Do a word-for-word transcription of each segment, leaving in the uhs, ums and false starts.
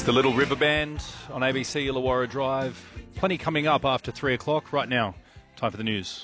The Little River Band on A B C Illawarra Drive. Plenty coming up after three o'clock. Right now, time for the news.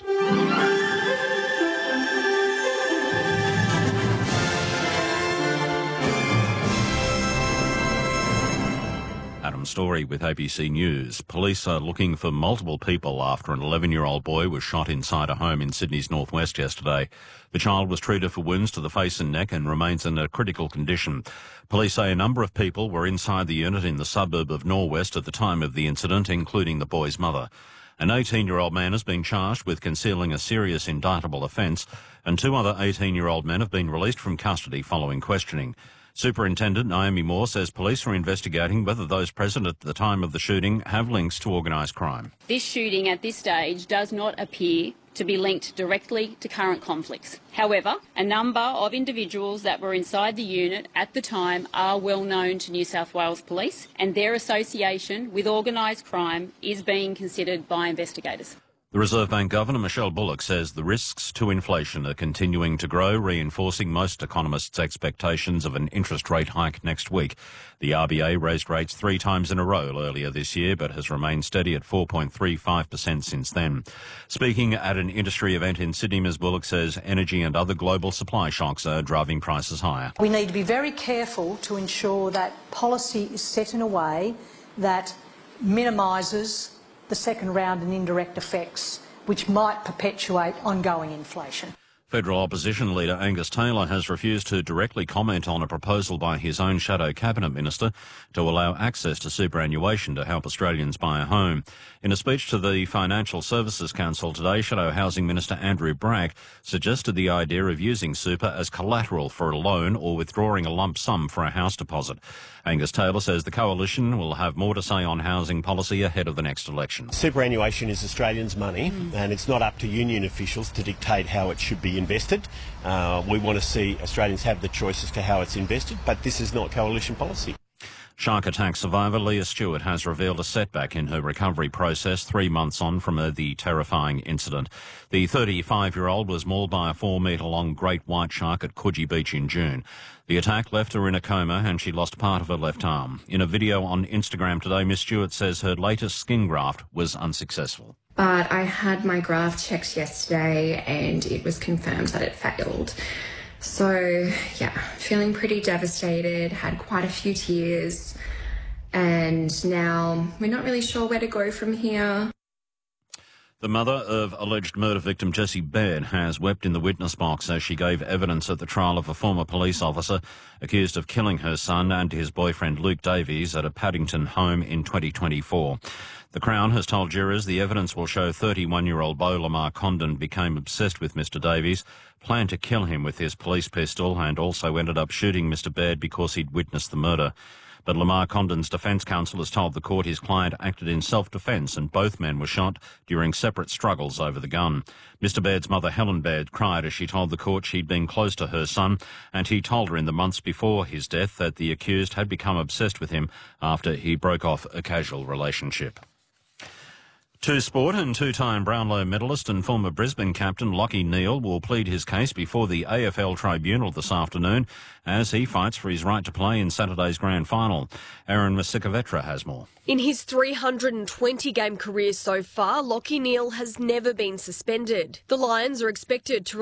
Adam Story with A B C News. Police are looking for multiple people after an eleven-year-old boy was shot inside a home in Sydney's northwest yesterday. The child was treated for wounds to the face and neck and remains in a critical condition. Police say a number of people were inside the unit in the suburb of Norwest at the time of the incident, including the boy's mother. An eighteen-year-old man has been charged with concealing a serious indictable offence, and two other eighteen-year-old men have been released from custody following questioning. Superintendent Naomi Moore says police are investigating whether those present at the time of the shooting have links to organised crime. This shooting at this stage does not appear to be linked directly to current conflicts. However, a number of individuals that were inside the unit at the time are well known to New South Wales Police, and their association with organised crime is being considered by investigators. The Reserve Bank Governor, Michelle Bullock, says the risks to inflation are continuing to grow, reinforcing most economists' expectations of an interest rate hike next week. The R B A raised rates three times in a row earlier this year, but has remained steady at four point three five percent since then. Speaking at an industry event in Sydney, Miz Bullock says energy and other global supply shocks are driving prices higher. We need to be very careful to ensure that policy is set in a way that minimises the second round and indirect effects, which might perpetuate ongoing inflation. Federal opposition leader Angus Taylor has refused to directly comment on a proposal by his own shadow cabinet minister to allow access to superannuation to help Australians buy a home. In a speech to the Financial Services Council today, Shadow Housing Minister Andrew Bragg suggested the idea of using super as collateral for a loan or withdrawing a lump sum for a house deposit. Angus Taylor says the coalition will have more to say on housing policy ahead of the next election. Superannuation is Australians' money, mm. and it's not up to union officials to dictate how it should be invested. Uh, we want to see Australians have the choice as to how it's invested, but this is not coalition policy. Shark attack survivor Leah Stewart has revealed a setback in her recovery process three months on from uh, the terrifying incident. The thirty-five-year-old was mauled by a four-metre-long great white shark at Coogee Beach in June. The attack left her in a coma and she lost part of her left arm. In a video on Instagram today, Miss Stewart says her latest skin graft was unsuccessful. But I had my graft checked yesterday and it was confirmed that it failed. So, yeah, feeling pretty devastated, had quite a few tears, and now we're not really sure where to go from here. The mother of alleged murder victim Jessie Baird has wept in the witness box as she gave evidence at the trial of a former police officer accused of killing her son and his boyfriend Luke Davies at a Paddington home in twenty twenty-four. The Crown has told jurors the evidence will show thirty-one-year-old Beau Lamar Condon became obsessed with Mister Davies, planned to kill him with his police pistol and also ended up shooting Mister Baird because he'd witnessed the murder. But Lamar Condon's defence counsel has told the court his client acted in self-defence and both men were shot during separate struggles over the gun. Mister Baird's mother, Helen Baird, cried as she told the court she'd been close to her son and he told her in the months before his death that the accused had become obsessed with him after he broke off a casual relationship. To sport, and two-time Brownlow medalist and former Brisbane captain Lachie Neale will plead his case before the A F L Tribunal this afternoon as he fights for his right to play in Saturday's grand final. Aaron Masikavetra has more. In his three hundred twenty game career so far, Lachie Neale has never been suspended. The Lions are expected to